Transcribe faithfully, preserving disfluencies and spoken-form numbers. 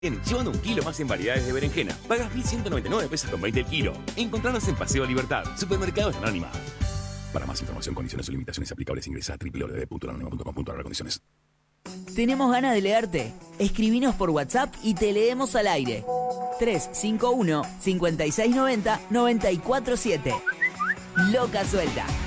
Llevando un kilo más en variedades de berenjena. Pagas mil ciento noventa y nueve pesos con veinte el kilo. Encontranos en Paseo Libertad, Supermercados Anónima. Para más información, condiciones o limitaciones aplicables, ingresa a doble u doble u doble u punto anónima punto com punto a r condiciones. ¿Tenemos ganas de leerte? Escribinos por WhatsApp y te leemos al aire. tres cinco uno, cinco seis nueve cero, nueve cuatro siete. Loca Suelta.